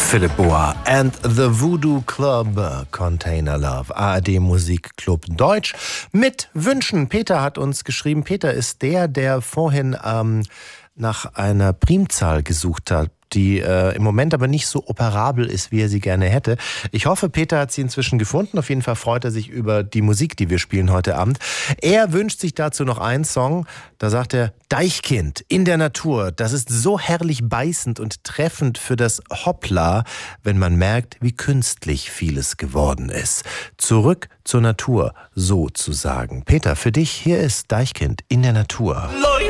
Philipp Boa and the Voodoo Club, Container Love, ARD Musikclub Deutsch mit Wünschen. Peter hat uns geschrieben, Peter ist der vorhin nach einer Primzahl gesucht hat, die im Moment aber nicht so operabel ist, wie er sie gerne hätte. Ich hoffe, Peter hat sie inzwischen gefunden. Auf jeden Fall freut er sich über die Musik, die wir spielen heute Abend. Er wünscht sich dazu noch einen Song. Da sagt er, Deichkind in der Natur. Das ist so herrlich beißend und treffend für das Hoppla, wenn man merkt, wie künstlich vieles geworden ist. Zurück zur Natur, sozusagen. Peter, für dich, hier ist Deichkind in der Natur.